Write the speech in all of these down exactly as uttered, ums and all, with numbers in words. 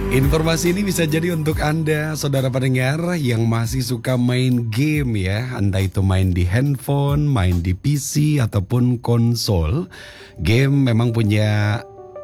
Informasi ini bisa jadi untuk Anda, saudara pendengar yang masih suka main game ya. Entah itu main di handphone, main di P C, ataupun konsol. Game memang punya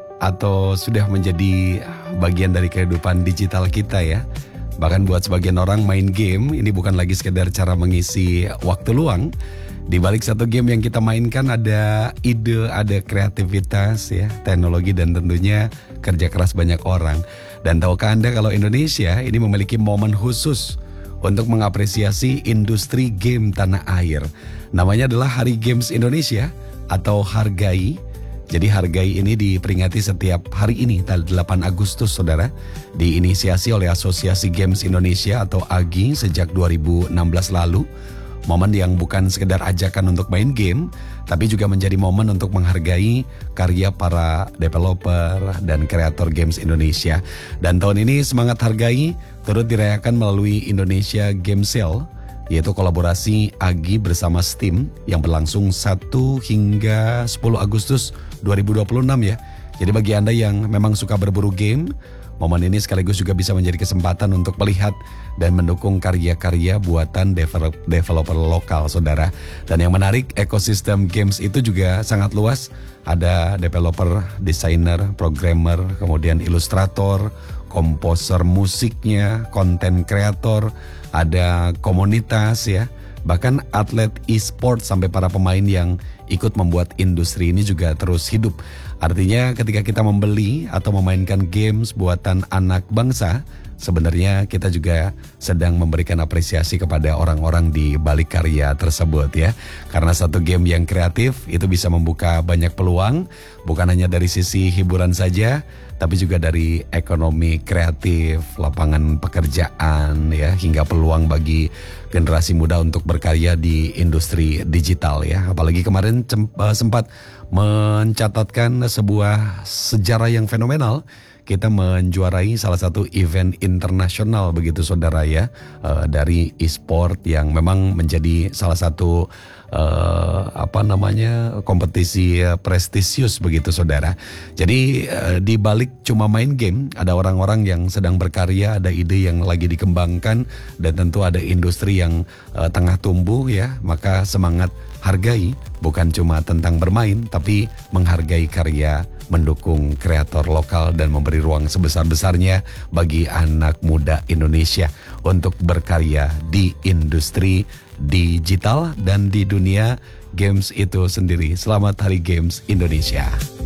atau sudah menjadi bagian dari kehidupan digital kita ya. Bahkan buat sebagian orang main game ini bukan lagi sekedar cara mengisi waktu luang. Di balik satu game yang kita mainkan ada ide, ada kreativitas ya, teknologi dan tentunya kerja keras banyak orang. Dan tahukah Anda kalau Indonesia ini memiliki momen khusus untuk mengapresiasi industri game tanah air. Namanya adalah Hari Games Indonesia atau Hargai. Jadi Hargai ini diperingati setiap hari ini tanggal delapan Agustus saudara. Diinisiasi oleh Asosiasi Games Indonesia atau A G I sejak dua ribu enam belas lalu. Momen yang bukan sekedar ajakan untuk main game, tapi juga menjadi momen untuk menghargai karya para developer dan kreator games Indonesia. Dan tahun ini semangat hargai turut dirayakan melalui Indonesia Game Sale, yaitu kolaborasi A G I bersama Steam yang berlangsung satu hingga sepuluh Agustus dua ribu dua puluh enam ya. Jadi bagi Anda yang memang suka berburu game, momen ini sekaligus juga bisa menjadi kesempatan untuk melihat dan mendukung karya-karya buatan develop, developer lokal, saudara. Dan yang menarik, ekosistem games itu juga sangat luas. Ada developer, desainer, programmer, kemudian ilustrator, komposer musiknya, konten kreator, ada komunitas ya. Bahkan atlet e-sport sampai para pemain yang ikut membuat industri ini juga terus hidup. Artinya ketika kita membeli atau memainkan games buatan anak bangsa, sebenarnya kita juga sedang memberikan apresiasi kepada orang-orang di balik karya tersebut ya. Karena satu game yang kreatif itu bisa membuka banyak peluang, bukan hanya dari sisi hiburan saja, tapi juga dari ekonomi kreatif, lapangan pekerjaan ya, hingga peluang bagi generasi muda untuk berkarya di industri digital ya. Apalagi kemarin sempat mencatatkan sebuah sejarah yang fenomenal. Kita menjuarai salah satu event internasional begitu saudara ya, uh, dari e-sport yang memang menjadi salah satu uh, apa namanya kompetisi uh, prestisius begitu saudara. Jadi uh, di balik cuma main game ada orang-orang yang sedang berkarya, ada ide yang lagi dikembangkan dan tentu ada industri yang uh, tengah tumbuh ya. Maka semangat hargai bukan cuma tentang bermain tapi menghargai karya, mendukung kreator lokal dan memberi ruang sebesar-besarnya bagi anak muda Indonesia untuk berkarya di industri digital dan di dunia games itu sendiri. Selamat Hari Games Indonesia.